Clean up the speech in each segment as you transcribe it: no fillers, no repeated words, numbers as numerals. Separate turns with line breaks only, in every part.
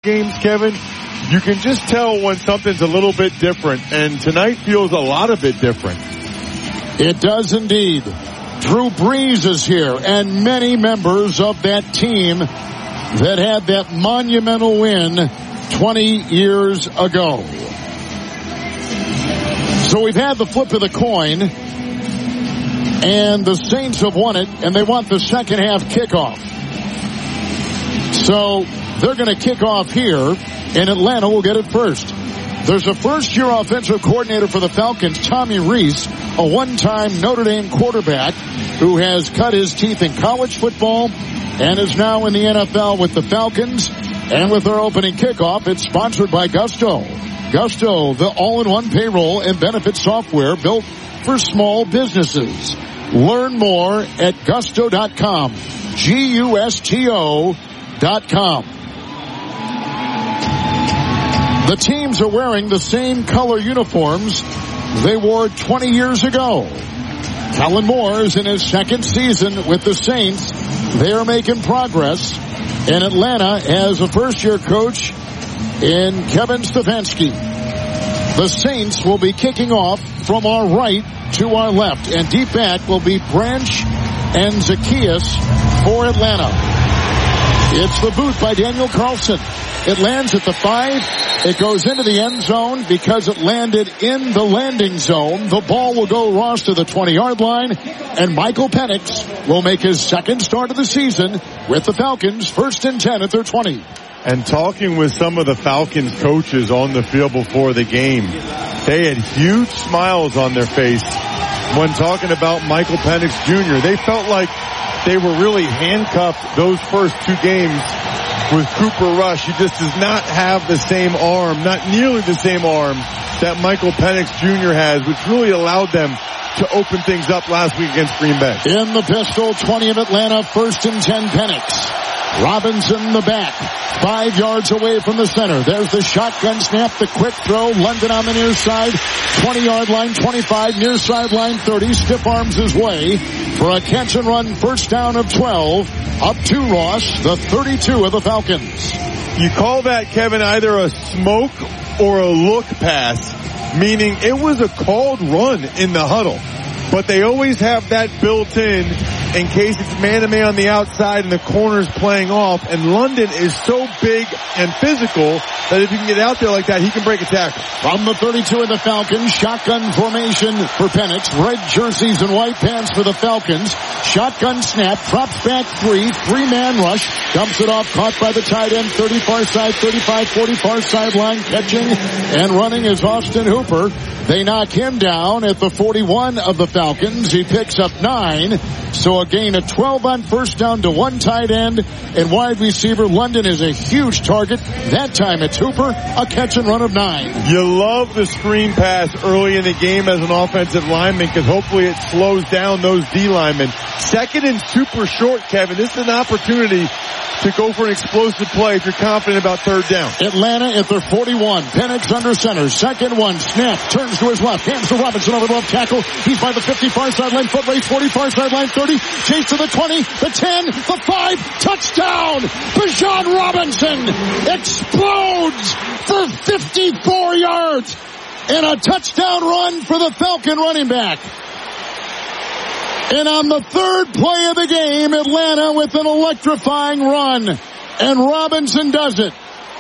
games, Kevin, you can just tell when something's a little bit different, and tonight feels a lot of bit different.
It does indeed. Drew Brees is here, and many members of that team that had that monumental win 20 years ago. So we've had the flip of the coin, and the Saints have won it, and they want the second half kickoff. So they're going to kick off here, and Atlanta will get it first. There's a first-year offensive coordinator for the Falcons, Tommy Rees, a one-time Notre Dame quarterback who has cut his teeth in college football and is now in the NFL with the Falcons. And with their opening kickoff, it's sponsored by Gusto. Gusto, the all-in-one payroll and benefit software built for small businesses. Learn more at gusto.com. Gusto.com. The teams are wearing the same color uniforms they wore 20 years ago. Kellen Moore is in his second season with the Saints. They are making progress. And Atlanta has a first-year coach in Kevin Stefanski. The Saints will be kicking off from our right to our left. And deep back will be Branch and Zacchaeus for Atlanta. It's the boot by Daniel Carlson. It lands at the 5. It goes into the end zone because it landed in the landing zone. The ball will go, Ross, to the 20-yard line. And Michael Penix will make his second start of the season with the Falcons, 1st and 10 at their 20.
And talking with some of the Falcons coaches on the field before the game, they had huge smiles on their face when talking about Michael Penix Jr. They felt like they were really handcuffed those first 2 games with Cooper Rush. He just does not have the same arm, not nearly the same arm that Michael Penix Jr. has, which really allowed them to open things up last week against Green Bay.
In the pistol, 20 of Atlanta, 1st and 10 Penix. Robinson the back, 5 yards away from the center. There's the shotgun snap, the quick throw. London on the near side, 20-yard line, 25, near sideline 30. Stiff arms his way for a catch and run, first down of 12. Up to Ross, the 32 of the Falcons.
You call that, Kevin, either a smoke or a look pass, meaning it was a called run in the huddle. But they always have that built in case it's man-to-man on the outside and the corner's playing off. And London is so big and physical that if you can get out there like that, he can break a tackle.
From the 32 of the Falcons, shotgun formation for Penix. Red jerseys and white pants for the Falcons. Shotgun snap, drops back 3, 3-man rush. Dumps it off, caught by the tight end, 30 far side, 35, 40 far sideline. Catching and running is Austin Hooper. They knock him down at the 41 of the Falcons. He picks up 9. So a gain of 12 on first down to 1 tight end. And wide receiver London is a huge target. That time it's Hooper, a catch and run of 9.
You love the screen pass early in the game as an offensive lineman because hopefully it slows down those D linemen. Second and super short, Kevin. This is an opportunity to go for an explosive play if you're confident about third down.
Atlanta at their 41. Penix under center. Second one. Snap. Turns to his left. Hands to Robinson over the left tackle. He's by the 50 far sideline. Foot race 40 far sideline 30. Chase to the 20. The 10. The 5. Touchdown. Bijan Robinson explodes for 54 yards. And a touchdown run for the Falcon running back. And on the third play of the game, Atlanta with an electrifying run. And Robinson does it.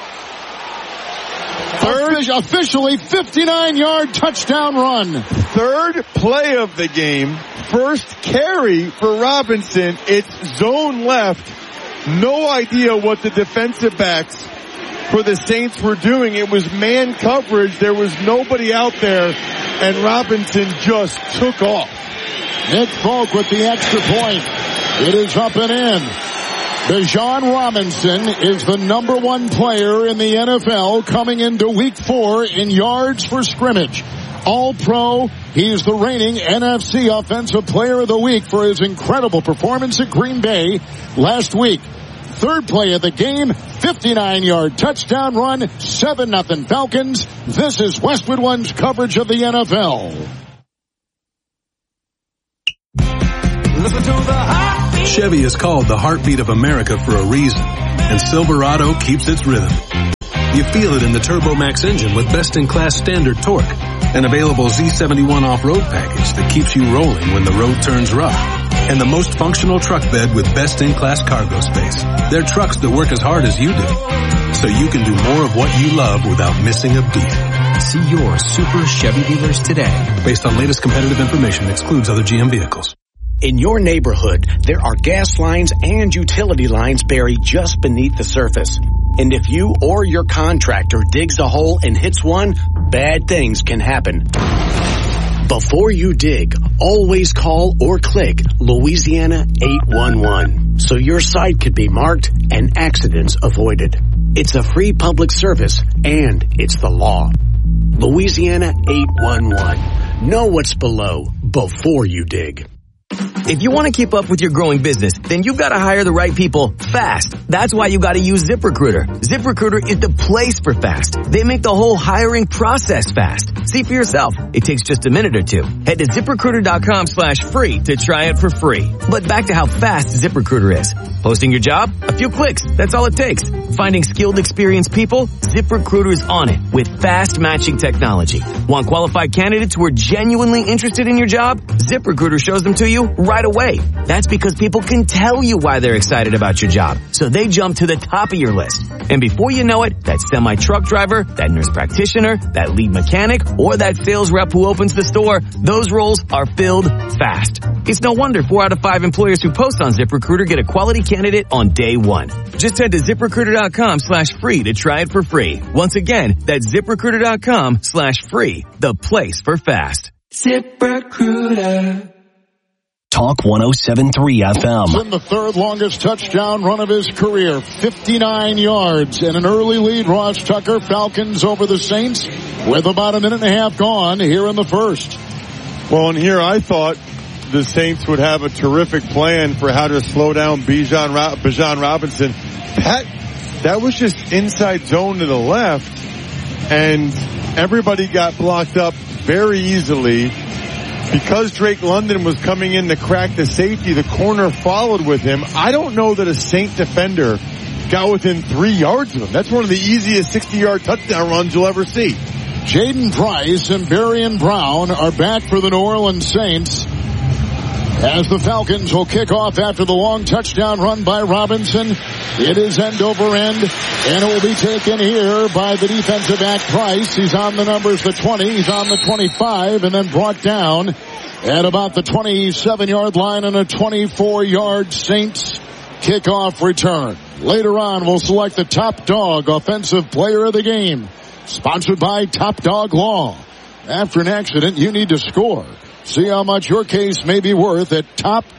Officially 59-yard touchdown run.
Third play of the game. First carry for Robinson. It's zone left. No idea what the defensive backs for the Saints were doing. It was man coverage. There was nobody out there. And Robinson just took off.
Nick Folk with the extra point. It is up and in. Bijan Robinson is the number 1 player in the NFL coming into week 4 in yards for scrimmage. All-Pro. He's the reigning NFC Offensive Player of the Week for his incredible performance at Green Bay last week. Third play of the game, 59-yard touchdown run, 7-0 Falcons. This is Westwood One's coverage of the NFL.
Listen to the heartbeat. Chevy is called the heartbeat of America for a reason, and Silverado keeps its rhythm.
You feel it in the TurboMax engine with best-in-class standard torque. An available Z71 off-road package that keeps you rolling when the road turns rough. And the most functional truck bed with best-in-class cargo space. They're trucks that work as hard as you do, so you can do more of what you love without missing a beat.
See your Super Chevy dealers today.
Based on latest competitive information, excludes other GM vehicles.
In your neighborhood, there are gas lines and utility lines buried just beneath the surface. And if you or your contractor digs a hole and hits one, bad things can happen. Before you dig, always call or click Louisiana 811 so your site could be marked and accidents avoided. It's a free public service and it's the law. Louisiana 811. Know what's below before you dig.
If you want to keep up with your growing business, then you've got to hire the right people fast. That's why you got to use ZipRecruiter. ZipRecruiter is the place for fast. They make the whole hiring process fast. See for yourself. It takes just a minute or two. Head to ZipRecruiter.com/free to try it for free. But back to how fast ZipRecruiter is. Posting your job? A few clicks. That's all it takes. Finding skilled, experienced people? ZipRecruiter is on it with fast matching technology. Want qualified candidates who are genuinely interested in your job? ZipRecruiter shows them to you right away. That's because people can tell you why they're excited about your job. So they jump to the top of your list. And before you know it, that semi-truck driver, that nurse practitioner, that lead mechanic, or that sales rep who opens the store, those roles are filled fast. It's no wonder 4 out of 5 employers who post on ZipRecruiter get a quality candidate on day one. Just head to ZipRecruiter.com/free to try it for free. Once again, that's ZipRecruiter.com/free, the place for fast. ZipRecruiter.
Talk 107.3 FM.
In the third longest touchdown run of his career, 59 yards and an early lead. Ross Tucker, Falcons over the Saints with about a minute and a half gone here in the first.
Well, and here I thought the Saints would have a terrific plan for how to slow down Bijan Robinson. That was just inside zone to the left, and everybody got blocked up very easily. Because Drake London was coming in to crack the safety, the corner followed with him. I don't know that a Saint defender got within 3 yards of him. That's one of the easiest 60-yard touchdown runs you'll ever see.
Jaden Price and Barian Brown are back for the New Orleans Saints as the Falcons will kick off after the long touchdown run by Robinson. It is end over end, and it will be taken here by the defensive back Price. He's on the numbers, the 20, he's on the 25, and then brought down at about the 27-yard line on a 24-yard Saints kickoff return. Later on, we'll select the Top Dog Offensive Player of the Game, sponsored by Top Dog Law. After an accident, you need to score. See how much your case may be worth at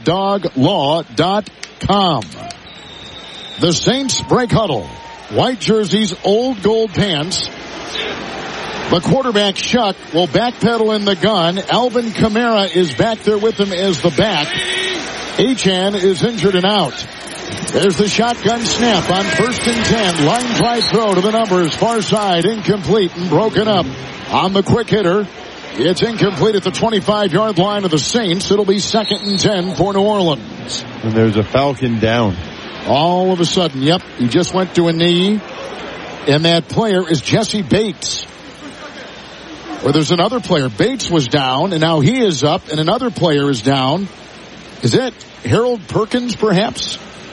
TopDogLaw.com. The Saints break huddle. White jerseys, old gold pants. The quarterback, Shuck, will backpedal in the gun. Alvin Kamara is back there with him as the back. Achane is injured and out. There's the shotgun snap on 1st and 10. Line drive throw to the numbers. Far side, incomplete and broken up on the quick hitter. It's incomplete at the 25-yard line of the Saints. It'll be 2nd and 10 for New Orleans.
And there's a Falcon down.
All of a sudden, yep, he just went to a knee. And that player is Jesse Bates. Or there's another player. Bates was down, and now he is up, and another player is down. Is that Harold Perkins, perhaps?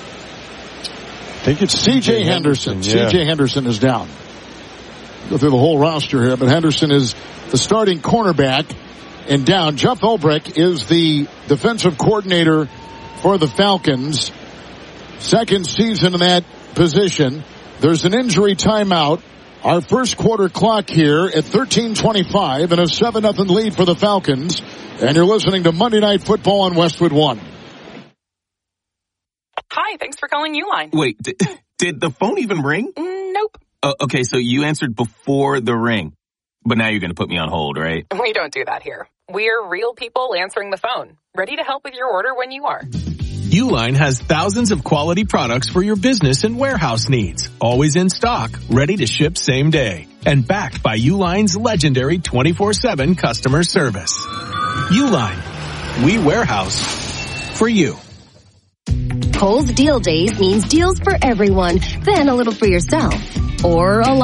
I think it's
C.J. Henderson.
Yeah.
C.J. Henderson is down. Go through the whole roster here, but Henderson is the starting cornerback and down. Jeff Ulbrich is the defensive coordinator for the Falcons. Second season in that position. There's an injury timeout. Our first quarter clock here at 13:25 and a 7-0 lead for the Falcons. And you're listening to Monday Night Football on Westwood One.
Hi, thanks for calling Uline.
Wait, did the phone even ring?
Nope.
Okay, so you answered before the ring. But now you're going to put me on hold, right?
We don't do that here. We're real people answering the phone, ready to help with your order when you are.
Uline has thousands of quality products for your business and warehouse needs. Always in stock, ready to ship same day. And backed by Uline's legendary 24/7 customer service. Uline. We warehouse for you.
Kohl's Deal Days means deals for everyone, then a little for yourself. Or a lot.